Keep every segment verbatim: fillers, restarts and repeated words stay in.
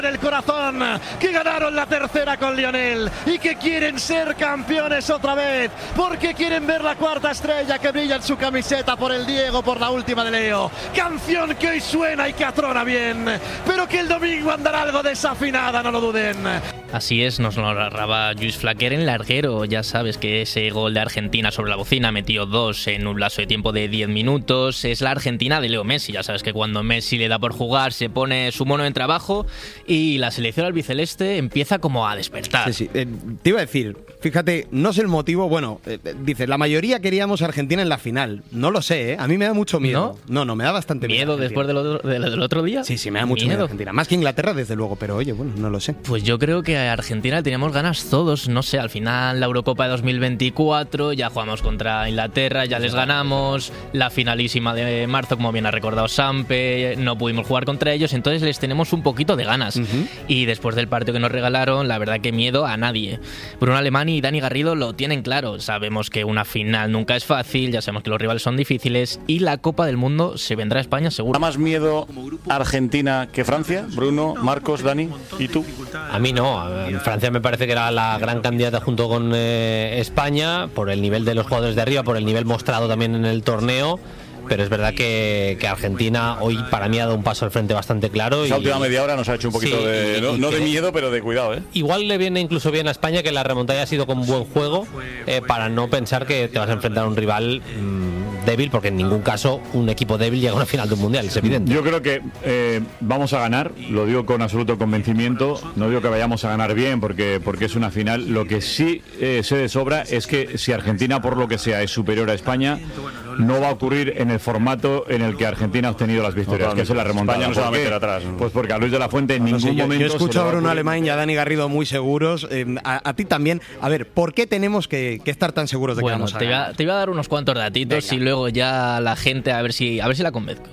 el corazón, que ganaron la tercera con Lionel y que quieren ser campeones otra vez, porque quieren ver la cuarta estrella que brilla en su camiseta por el Diego, por la última de Leo. Canción que hoy suena y que atrona bien, pero que el domingo andará algo desafinada, no lo duden. Así es, nos lo narraba Lluís Flaquer en larguero. Ya sabes que ese gol de Argentina sobre la bocina metió dos en un lapso de tiempo de diez minutos. Es la Argentina de Leo Messi. Ya sabes que cuando Messi le da por jugar se pone su mono en trabajo y la selección albiceleste empieza como a despertar. Sí, sí. Eh, te iba a decir, fíjate, no sé el motivo. Bueno, eh, dices, la mayoría queríamos a Argentina en la final. No lo sé, ¿eh? A mí me da mucho miedo. No, no, no me da bastante miedo. ¿Miedo después del otro, del, del otro día? Sí, sí, me da mucho miedo. miedo Argentina. Más que Inglaterra, desde luego, pero oye, bueno, no lo sé. Pues yo creo que a Argentina teníamos ganas todos, no sé, al final la Eurocopa de dos mil veinticuatro, ya jugamos contra Inglaterra, ya les ganamos, la finalísima de marzo, como bien ha recordado Sampe, no pudimos jugar contra ellos, entonces les tenemos un poquito de ganas. Uh-huh. Y después del partido que nos regalaron, la verdad que miedo a nadie. Bruno Alemany y Dani Garrido lo tienen claro, sabemos que una final nunca es fácil, ya sabemos que los rivales son difíciles y la Copa del Mundo se vendrá a España seguro. ¿Da más miedo Argentina que Francia? Bruno, Marcos, Dani, ¿y tú? A mí no, Francia me parece que era la gran candidata junto con eh, España, por el nivel de los jugadores de arriba, por el nivel mostrado también en el torneo. Pero es verdad que, que Argentina hoy para mí ha dado un paso al frente bastante claro. Esa y, última media hora nos ha hecho un poquito sí, de... Y, no, y no de miedo, pero de cuidado, ¿eh? Igual le viene incluso bien a España que la remontada ha sido con buen juego, eh, para no pensar que te vas a enfrentar a un rival mmm, débil, porque en ningún caso un equipo débil llega a una final de un mundial, es evidente. Yo creo que eh, vamos a ganar, lo digo con absoluto convencimiento, no digo que vayamos a ganar bien porque, porque es una final. Lo que sí eh, sé de sobra es que si Argentina, por lo que sea, es superior a España, no va a ocurrir en el formato en el que Argentina ha obtenido las victorias, no, que es la remontada. España no se va a meter atrás. Pues porque a Luis de la Fuente en no, ningún no sé, yo, momento... Yo escucho a Bruno Alemany y a Dani Garrido muy seguros, eh, a, a ti también. A ver, ¿por qué tenemos que, que estar tan seguros de bueno, que vamos a te ganar? Iba, te iba a dar unos cuantos datitos. Venga. Y luego ya la gente, a ver si, a ver si la convenzco.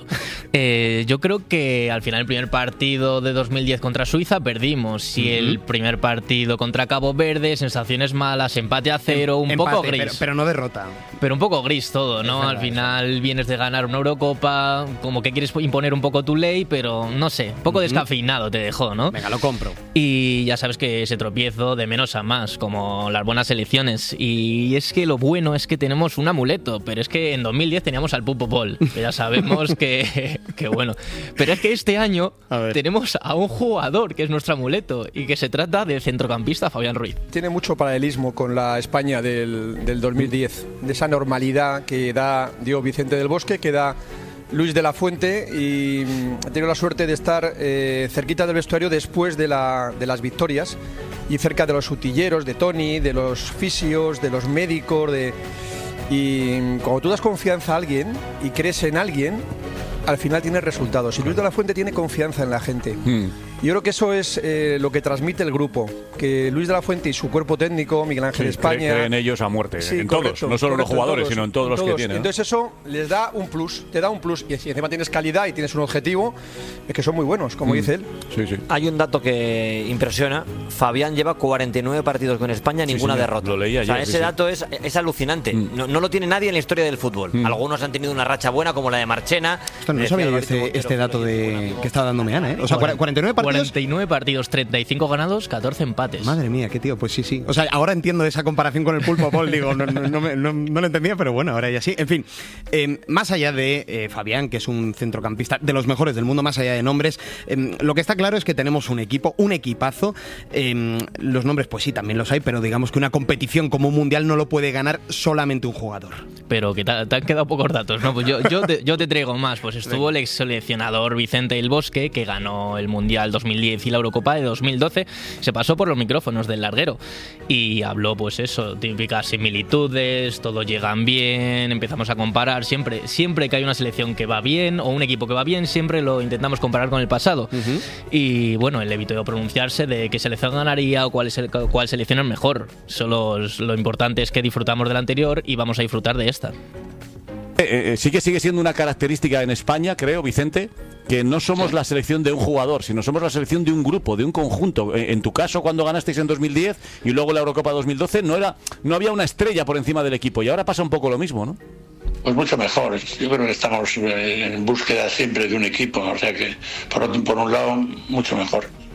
Eh, yo creo que al final el primer partido de dos mil diez contra Suiza perdimos. Y uh-huh. el primer partido contra Cabo Verde, sensaciones malas, empate a cero, un empate, poco gris. Pero, pero no derrota. Pero un poco gris todo, ¿no? Al final eso. Vienes de ganar una Eurocopa, como que quieres imponer un poco tu ley, pero no sé, un poco uh-huh. descafeinado te dejó, ¿no? Venga, lo compro. Y ya sabes que ese tropiezo de menos a más, como las buenas elecciones. Y es que lo bueno es que tenemos un amuleto, pero es que en dos mil diez teníamos al Pupo Paul, que ya sabemos que, que bueno. Pero es que este año tenemos a un jugador que es nuestro amuleto y que se trata del centrocampista Fabián Ruiz. Tiene mucho paralelismo con la España del, del dos mil diez, de esa normalidad que da dio Vicente del Bosque, que da Luis de la Fuente, y he tenido la suerte de estar eh, cerquita del vestuario después de, la, de las victorias y cerca de los utilleros, de Toni, de los fisios, de los médicos, de... y cuando tú das confianza a alguien y crees en alguien, al final tienes resultados. Y Luis de la Fuente tiene confianza en la gente. Mm. Yo creo que eso es eh, lo que transmite el grupo, que Luis de la Fuente y su cuerpo técnico, Miguel Ángel sí, España... creen ellos a muerte, sí, en correcto, todos, no solo correcto, los jugadores, todos, sino en todos, en todos los que tienen. Entonces eso les da un plus, te da un plus, y encima tienes calidad y tienes un objetivo, es que son muy buenos, como mm. dice él. Sí, sí. Hay un dato que impresiona, Fabián lleva cuarenta y nueve partidos con España, ninguna sí, sí, derrota. Lo leí ayer, o sea, ese sí, dato sí. Es, es alucinante, mm. no, no lo tiene nadie en la historia del fútbol. Mm. Algunos han tenido una racha buena, como la de Marchena. Esto no sabía yo este, este dato de que estaba dando Meana, ¿eh? O sea, cuarenta y nueve partidos... cuarenta y nueve partidos, treinta y cinco ganados, catorce empates. Madre mía, qué tío, pues sí, sí. O sea, ahora entiendo esa comparación con el Pulpo Paul, digo, no, no, no, no, no lo entendía, pero bueno, ahora ya sí. En fin, eh, más allá de eh, Fabián, que es un centrocampista de los mejores del mundo, más allá de nombres, eh, lo que está claro es que tenemos un equipo, un equipazo. Eh, los nombres, pues sí, también los hay, pero digamos que una competición como un mundial no lo puede ganar solamente un jugador. Pero que te, te han quedado pocos datos, ¿no? Pues yo, yo, te, yo te traigo más. Pues estuvo el ex seleccionador Vicente del Bosque, que ganó el Mundial dos mil diez y la Eurocopa de dos mil doce. Se pasó por los micrófonos del larguero y habló, pues eso, típicas similitudes, todos llegan bien, empezamos a comparar. Siempre, siempre que hay una selección que va bien o un equipo que va bien, siempre lo intentamos comparar con el pasado. Uh-huh. Y bueno, él evitó pronunciarse de qué selección ganaría o cuál, es el, cuál selección es mejor. Solo lo importante es que disfrutamos de la anterior y vamos a disfrutar de esta. Eh, eh, sí que sigue siendo una característica en España, creo, Vicente, que no somos la selección de un jugador, sino somos la selección de un grupo, de un conjunto. En, en tu caso, cuando ganasteis en dos mil diez y luego la Eurocopa dos mil doce, no era, no había una estrella por encima del equipo, y ahora pasa un poco lo mismo, ¿no? Pues mucho mejor. Yo creo que estamos en búsqueda siempre de un equipo, o sea que por, por un lado mucho mejor.